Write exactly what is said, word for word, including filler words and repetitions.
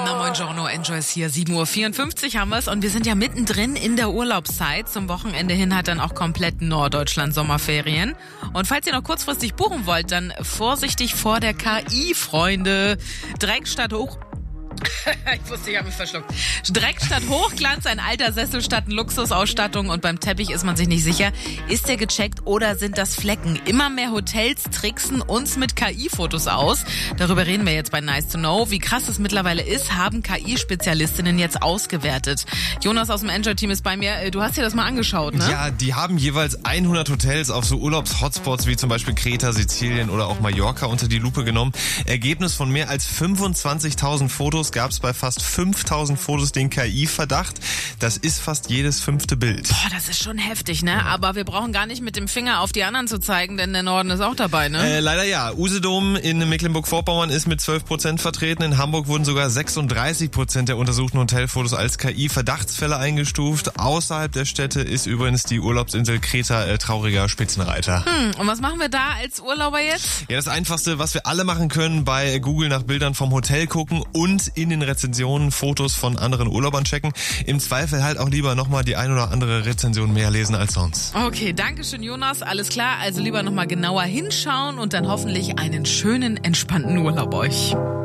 Na, buongiorno, enjoy es hier. sieben Uhr vierundfünfzig haben wir es und wir sind ja mittendrin in der Urlaubszeit. Zum Wochenende hin hat dann auch komplett Norddeutschland Sommerferien. Und falls ihr noch kurzfristig buchen wollt, dann vorsichtig vor der K I, Freunde. Direkt statt hoch... Ich wusste, ich habe mich verschluckt. Direkt statt Hochglanz, ein alter Sessel statt Luxusausstattung und beim Teppich ist man sich nicht sicher, ist der gecheckt oder sind das Flecken? Immer mehr Hotels tricksen uns mit K I-Fotos aus. Darüber reden wir jetzt bei Nice to Know. Wie krass es mittlerweile ist, haben K I-Spezialistinnen jetzt ausgewertet. Jonas aus dem Enjoy-Team ist bei mir. Du hast dir das mal angeschaut, ne? Ja, die haben jeweils hundert Hotels auf so Urlaubs-Hotspots wie zum Beispiel Kreta, Sizilien oder auch Mallorca unter die Lupe genommen. Ergebnis von mehr als fünfundzwanzigtausend Fotos gab es bei fast fünftausend Fotos den K I-Verdacht. Das ist fast jedes fünfte Bild. Boah, das ist schon heftig, ne? Aber wir brauchen gar nicht mit dem Finger auf die anderen zu zeigen, denn der Norden ist auch dabei, ne? Äh, leider ja. Usedom in Mecklenburg-Vorpommern ist mit zwölf Prozent vertreten. In Hamburg wurden sogar sechsunddreißig Prozent der untersuchten Hotelfotos als K I-Verdachtsfälle eingestuft. Außerhalb der Städte ist übrigens die Urlaubsinsel Kreta äh, trauriger Spitzenreiter. Hm, und was machen wir da als Urlauber jetzt? Ja, das Einfachste, was wir alle machen können, bei Google nach Bildern vom Hotel gucken und in den Rezensionen Fotos von anderen Urlaubern checken. Im Zweifel halt auch lieber nochmal die ein oder andere Rezension mehr lesen als sonst. Okay, danke schön, Jonas. Alles klar, also lieber nochmal genauer hinschauen und dann hoffentlich einen schönen, entspannten Urlaub euch.